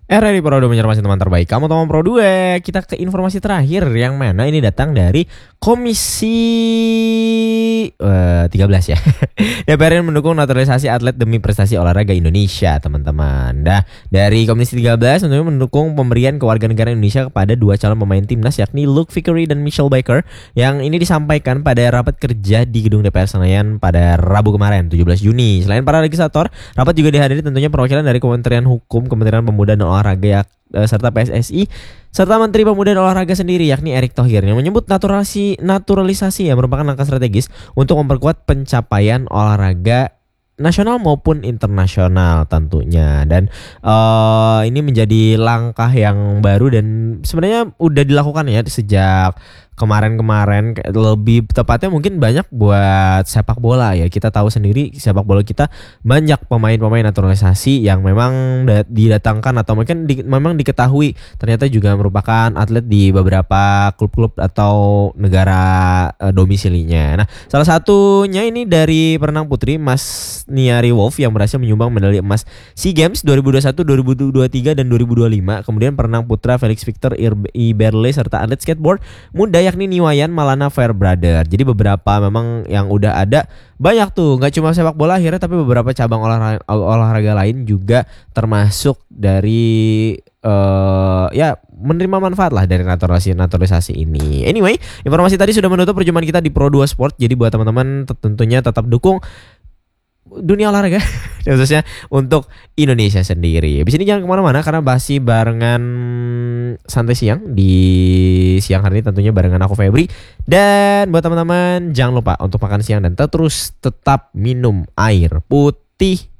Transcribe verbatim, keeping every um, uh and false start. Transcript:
Era di Pro dua menyermasi teman terbaik. Kamu teman Pro dua. Kita ke informasi terakhir yang mana ini datang dari Komisi uh, tiga belas ya. D P R mendukung naturalisasi atlet demi prestasi olahraga Indonesia, teman-teman. Nah, dari Komisi tiga belas tentunya mendukung pemberian kewarganegaraan Indonesia kepada dua calon pemain timnas yakni Luke Vickery dan Michelle Baker yang ini disampaikan pada rapat kerja di Gedung D P R Senayan pada Rabu kemarin tujuh belas Juni. Selain para legislator, rapat juga dihadiri tentunya perwakilan dari Kementerian Hukum, Kementerian Pemuda dan Olahraga ya, serta P S S I serta Menteri Pemuda dan Olahraga sendiri yakni Erick Thohir yang menyebut naturalisasi naturalisasi yang merupakan langkah strategis untuk memperkuat pencapaian olahraga nasional maupun internasional tentunya. Dan uh, ini menjadi langkah yang baru dan sebenarnya udah dilakukan ya sejak kemarin-kemarin, lebih tepatnya mungkin banyak buat sepak bola ya. Kita tahu sendiri sepak bola kita banyak pemain-pemain naturalisasi yang memang didatangkan atau mungkin di, memang diketahui ternyata juga merupakan atlet di beberapa klub-klub atau negara uh, domisilinya. Nah, salah satunya ini dari perenang putri Mas Niari Wolf yang berhasil menyumbang medali emas SEA Games dua ribu dua puluh satu, dua ribu dua puluh tiga dan dua ribu dua puluh lima. Kemudian perenang putra Felix Victor Iberle serta atlet skateboard muda yakni Niwayan Malana Fairbrother. Jadi beberapa memang yang udah ada banyak tuh, nggak cuma sepak bola akhirnya tapi beberapa cabang olahraga, olahraga lain juga termasuk dari uh, ya menerima manfaat lah dari naturalisasi naturalisasi ini. Anyway, informasi tadi sudah menutup perjumpaan kita di Pro dua Sport. Jadi buat teman-teman tentunya tetap dukung dunia olahraga khususnya untuk Indonesia sendiri. Abis ini jangan kemana-mana karena masih barengan santai siang di siang hari ini tentunya barengan aku Febri. Dan buat teman-teman jangan lupa untuk makan siang dan terus tetap minum air putih.